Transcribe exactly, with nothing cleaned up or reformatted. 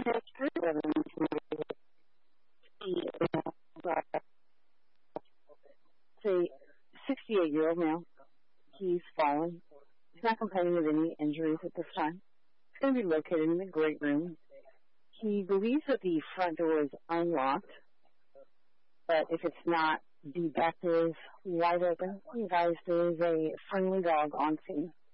It's a sixty-eight-year-old male. He's fallen. He's not complaining of any injuries at this time. He's going to be located in the great room. He believes that the front door is unlocked, but if it's not, the back door is wide open. He advised there is a friendly dog on scene.